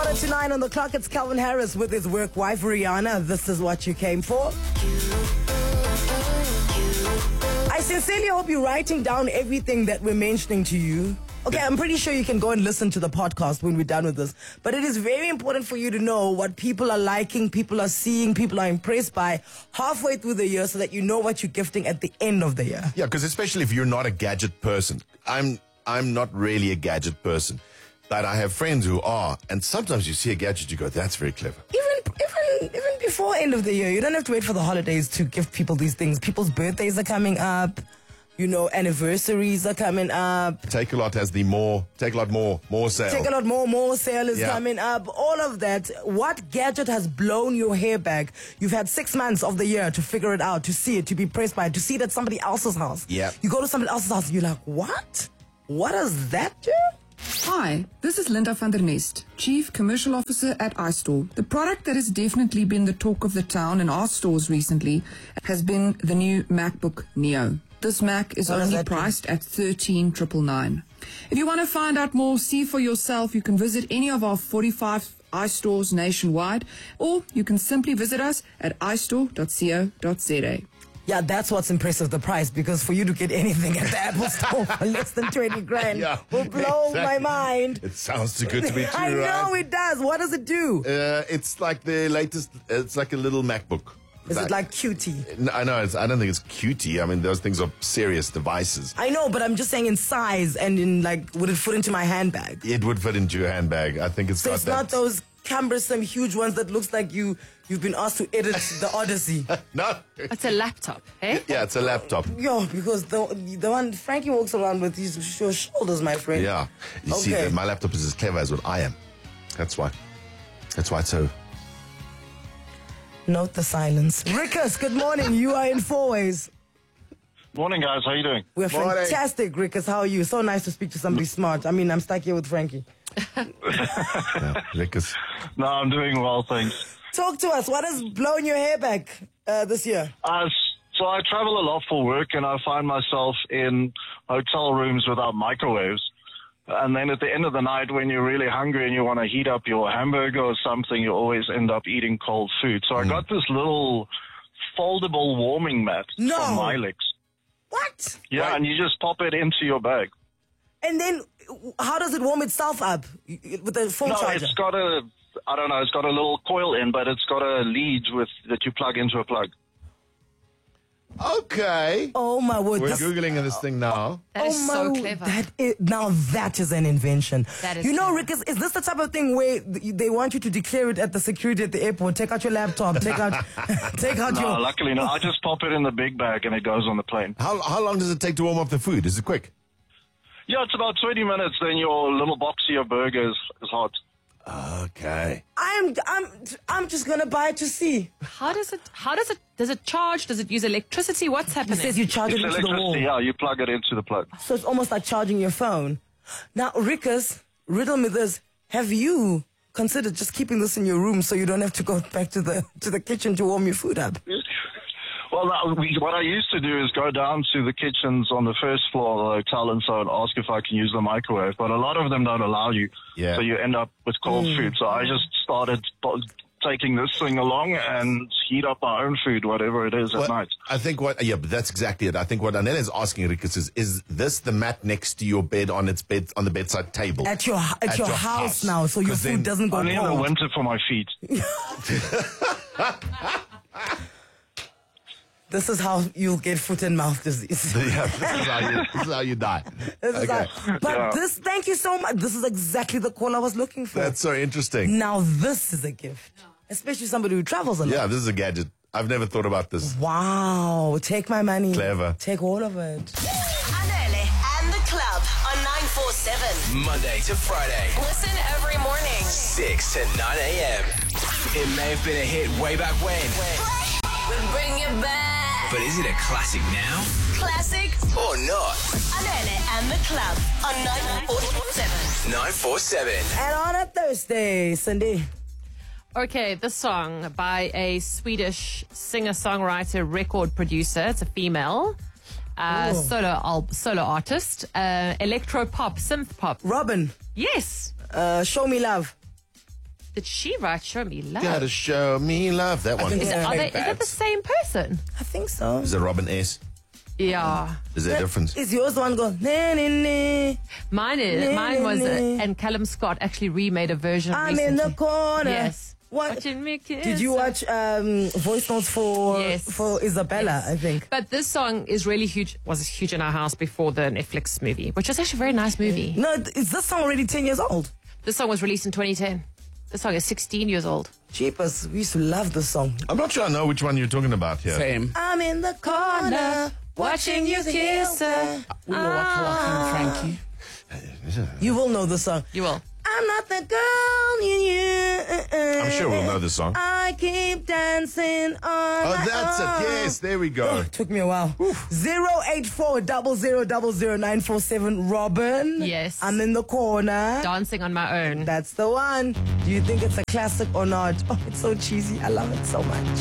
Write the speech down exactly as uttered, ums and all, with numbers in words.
thirty-nine on the clock. It's Calvin Harris with his work wife, Rihanna. This is what you came for. I sincerely hope you're writing down everything that we're mentioning to you. Okay, I'm pretty sure you can go and listen to the podcast when we're done with this. But it is very important for you to know what people are liking, people are seeing, people are impressed by halfway through the year so that you know what you're gifting at the end of the year. Yeah, because especially if you're not a gadget person. I'm I'm not really a gadget person. But I have friends who are. And sometimes you see a gadget, you go, that's very clever. Even, even, even before end of the year, you don't have to wait for the holidays to gift people these things. People's birthdays are coming up. You know, anniversaries are coming up. Take a Lot has the more, Take a Lot more, more sale. Take a Lot more, more sale is yeah. coming up. All of that. What gadget has blown your hair back? You've had six months of the year to figure it out, to see it, to be impressed by it, to see it at somebody else's house. Yeah. You go to somebody else's house and you're like, what? What does that do? Hi, this is Linda van der Nest, Chief Commercial Officer at iStore. The product that has definitely been the talk of the town in our stores recently has been the new MacBook Neo. This Mac is What only priced at thirteen thousand nine hundred dollars. If you want to find out more, see for yourself, you can visit any of our forty-five iStores nationwide, or you can simply visit us at i store dot co dot za. Yeah, that's what's impressive, the price, because for you to get anything at the Apple Store for less than twenty grand yeah, will blow exactly. my mind. It sounds too good to be true, I know right? it does. What does it do? Uh, it's like the latest, it's like a little MacBook. Is it like cutie? I know, it's, I don't think it's cutie. I mean, those things are serious devices. I know, but I'm just saying in size and in like, would it fit into my handbag? It would fit into your handbag. I think it's So got it's that. not those cumbersome, huge ones that looks like you, you've been asked to edit the Odyssey. No. It's a laptop, eh? Yeah, it's a laptop. Yo, because the the one Frankie walks around with his your shoulders, my friend. Yeah. You see, Okay. that my laptop is as clever as what I am. That's why. That's why it's so... Note the silence. Rickus, good morning. You are in Four Ways. Morning, guys. How you doing? We're Morning. fantastic, Rickus. How are you? So nice to speak to somebody smart. I mean, I'm stuck here with Frankie. Yeah, Rickus. No, I'm doing well, thanks. Talk to us. What has blown your hair back uh, this year? Uh, so I travel a lot for work, and I find myself in hotel rooms without microwaves. And then at the end of the night, when you're really hungry and you want to heat up your hamburger or something, you always end up eating cold food. So I got this little foldable warming mat No. from Milex. What? Yeah, Right. and you just pop it into your bag. And then, how does it warm itself up with the phone No, charger? it's got a, I don't know, it's got a little coil in, but it's got a lead with that you plug into a plug. Okay. Oh my word! We're this- Googling this thing now. That is oh my so word, clever. That is, now that is an invention. That is you know, clever. Rick, is, is this the type of thing where th- they want you to declare it at the security at the airport? Take out your laptop. Take out, take out No, your. luckily no. I just pop it in the big bag and it goes on the plane. How how long does it take to warm up the food? Is it quick? Yeah, it's about twenty minutes, then your little boxy of burgers is hot. Okay. I'm, I'm, I'm just gonna buy it to see. How does it, how does it, does it charge? Does it use electricity? What's It happening? says you charge It's it into the wall, electricity, yeah, you plug it into the plug. so it's almost like charging your phone. Now, Rickus, riddle me this: have you considered just keeping this in your room so you don't have to go back to the to the kitchen to warm your food up? Well, no, we, what I used to do is go down to the kitchens on the first floor of the hotel and so and ask if I can use the microwave, but a lot of them don't allow you, Yeah. so you end up with cold Mm. food. So I just started bo- taking this thing along and heat up my own food, whatever it is, at Well, night. I think what, yeah, but that's exactly it. I think what Anela is asking, Rickus, is, is this the mat next to your bed on its bed, on the bedside table? At your at, At your, your house, house. now, so your 'Cause food then- doesn't go Only in the cold. winter for my feet. This is how you'll get foot and mouth disease. Yeah, this is how you, this is how you die. This is Okay. how- but Yeah. this, thank you so much. This is exactly the call I was looking for. That's so interesting. Now this is a gift, especially somebody who travels a lot. Yeah, this is a gadget. I've never thought about this. Wow, take my money. Clever. Take all of it. Anele and the club on nine four seven. Monday to Friday, Listen every morning. six to nine a.m. It may have been a hit way back when, We bring it back. but is it a classic now Classic or not? Anele and the club on nine four seven. nine four seven. And on a Thursday, Cindy. Okay, this song by a Swedish singer-songwriter, record producer. It's a female. Uh, Ooh. solo al- solo artist. Uh, electro pop, synth pop. Robin, Yes. uh, show me love. Did she write Show Me Love? Gotta show me love. That one. think Is, so. it, are they, Like is it the same person? I think so. Is it Robin S? Yeah. Is there a difference? Is yours the one go? Nah, nah, nah. Mine is. Nee, Mine was, uh, nee. and Callum Scott actually remade a version I'm recently. in the corner. Yes. What? Watching me kiss. Did you watch um, voice notes for Yes. for Isabella? I think. But this song is really huge. Was huge in our house before the Netflix movie, which was actually a very nice movie. No, is this song already ten years old? This song was released in twenty ten. This song is sixteen years old. Jeepers, we used to love this song. I'm not sure I know which one you're talking about here. Same. I'm in the corner watching you kiss her. We were watching Lucky and Frankie. You will know the song. You will. I'm not the girl you knew. I'm sure we'll know this song. I keep dancing on. Oh, my that's own. it. Yes, there we go. Took me a while. Zero eight four double zero double zero nine four seven. Robin. Yes. I'm in the corner. Dancing on my own. That's the one. Do you think it's a classic or not? Oh, it's so cheesy. I love it so much.